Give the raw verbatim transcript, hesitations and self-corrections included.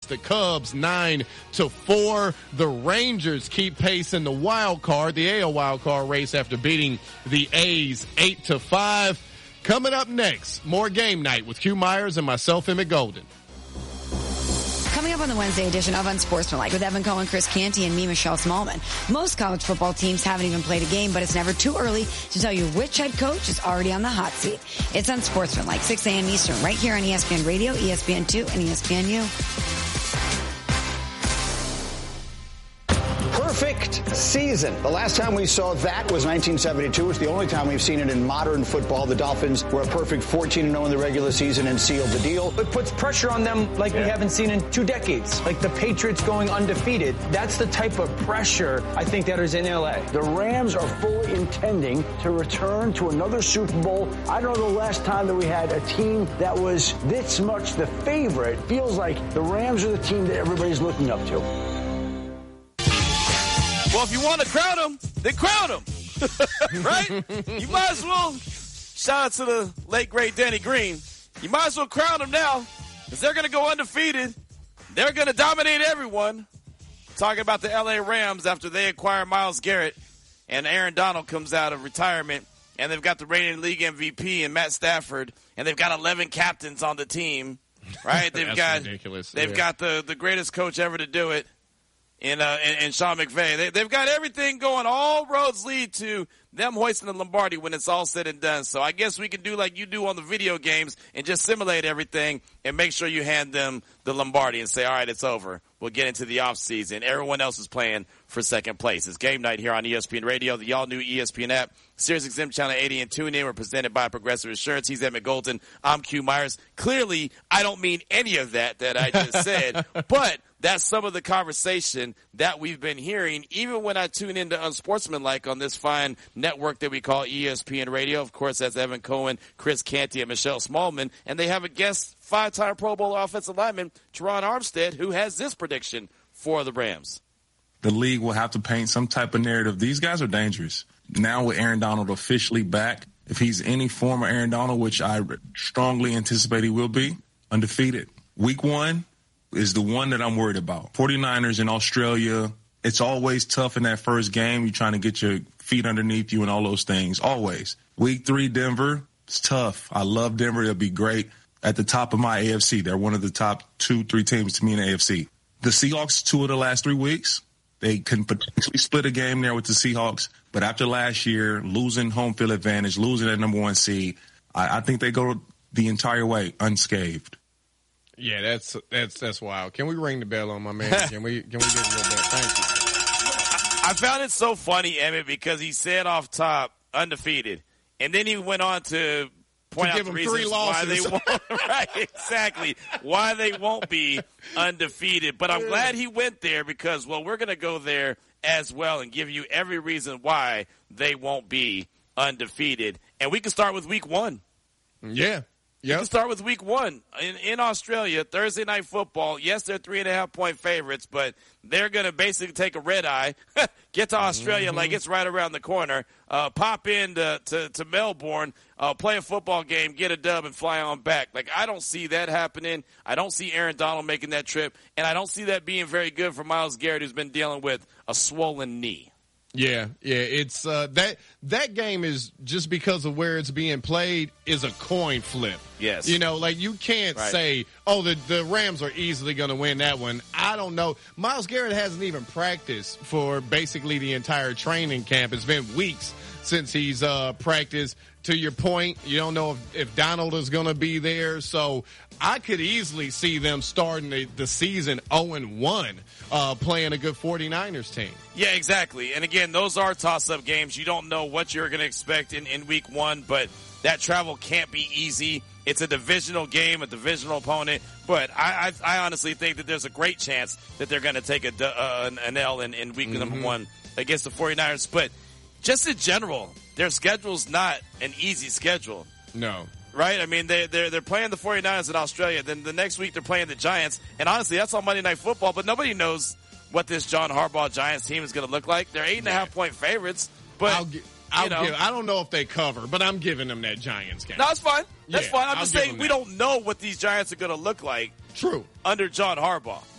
the Cubs nine to four. The Rangers keep pace in the wild card, the A L wild card race after beating the A's eight to five. Coming up next, more Game Night with Q Myers and myself, Emmett Golden. Coming up on the Wednesday edition of Unsportsmanlike with Evan Cohen, Chris Canty, and me, Michelle Smallman. Most college football teams haven't even played a game, but it's never too early to tell you which head coach is already on the hot seat. It's Unsportsmanlike, six a.m. Eastern, right here on E S P N Radio, E S P N two, and E S P N U. Perfect season. The last time we saw that was nineteen seventy-two. It's the only time we've seen it in modern football. The Dolphins were a perfect fourteen and oh in the regular season and sealed the deal. It puts pressure on them like yeah. we haven't seen in two decades. Like the Patriots going undefeated. That's the type of pressure I think that is in L A. The Rams are fully intending to return to another Super Bowl. I don't know the last time that we had a team that was this much the favorite. Feels like the Rams are the team that everybody's looking up to. Well, if you want to crown them, then crown them, right? You might as well, shout out to the late, great Danny Green, you might as well crown them now because they're going to go undefeated. They're going to dominate everyone. Talking about the L A Rams after they acquire Myles Garrett and Aaron Donald comes out of retirement, and they've got the reigning league M V P and Matt Stafford, and they've got eleven captains on the team, right? They've got ridiculous. They've yeah. got the, the greatest coach ever to do it. In, uh, in, in Sean McVay. They, they've got everything going. All roads lead to them hoisting the Lombardi when it's all said and done. So I guess we can do like you do on the video games and just simulate everything and make sure you hand them the Lombardi and say, all right, it's over. We'll get into the offseason. Everyone else is playing for second place. It's Game Night here on E S P N Radio, the all-new E S P N app, SiriusXM Channel eighty, and tune in. We're presented by Progressive Insurance. He's Emmett Golden. I'm Q Myers. Clearly, I don't mean any of that that I just said, but that's some of the conversation that we've been hearing, even when I tune into Unsportsmanlike on this fine network that we call E S P N Radio. Of course, that's Evan Cohen, Chris Canty, and Michelle Smallman. And they have a guest five-time Pro Bowl offensive lineman, Teron Armstead, who has this prediction for the Rams. The league will have to paint some type of narrative. These guys are dangerous. Now with Aaron Donald officially back, if he's any form of Aaron Donald, which I strongly anticipate he will be, undefeated. Week one is the one that I'm worried about. forty-niners in Australia, it's always tough in that first game. You're trying to get your feet underneath you and all those things, always. Week three, Denver, it's tough. I love Denver. They'll be great at the top of my A F C. They're one of the top two, three teams to me in the A F C. The Seahawks, two of the last three weeks, they can potentially split a game there with the Seahawks. But after last year, losing home field advantage, losing that number one seed, I, I think they go the entire way unscathed. Yeah, that's that's that's wild. Can we ring the bell on my man? Can we can we get a little bell? Thank you. I found it so funny, Emmett, because he said off top undefeated, and then he went on to point to out the reasons why they won't. Right, exactly. Why they won't be undefeated. But I'm glad he went there because, well, we're going to go there as well and give you every reason why they won't be undefeated. And we can start with week one. Yeah. You can start with week one. In, in Australia, Thursday Night Football, yes, they're three and a half point favorites, but they're going to basically take a red eye, get to Australia mm-hmm. like it's right around the corner, uh, pop in to, to, to Melbourne, uh, play a football game, get a dub, and fly on back. Like, I don't see that happening. I don't see Aaron Donald making that trip, and I don't see that being very good for Myles Garrett, who's been dealing with a swollen knee. Yeah, yeah, it's uh, that that game is just because of where it's being played is a coin flip. Yes, you know, like you can't right. say, oh, the the Rams are easily going to win that one. I don't know. Myles Garrett hasn't even practiced for basically the entire training camp. It's been weeks since he's uh, practiced. To your point, you don't know if, if Donald is going to be there. So I could easily see them starting the, the season oh and one, uh, playing a good forty-niners team. Yeah, exactly. And again, those are toss-up games. You don't know what you're going to expect in, in week one, but that travel can't be easy. It's a divisional game, a divisional opponent. But I, I, I honestly think that there's a great chance that they're going to take a, uh, an L in, in week mm-hmm. number one against the forty-niners. But just in general, their schedule's not an easy schedule. No. Right? I mean, they, they're, they're playing the forty-niners in Australia. Then the next week they're playing the Giants. And honestly, that's on Monday Night Football. But nobody knows what this John Harbaugh Giants team is going to look like. They're eight and a half point favorites. But, I'll gi- I'll you know, give, I don't know if they cover, but I'm giving them that Giants game. No, that's fine. That's yeah, fine. I'm I'll just saying we that. don't know what these Giants are going to look like. True. Under John Harbaugh.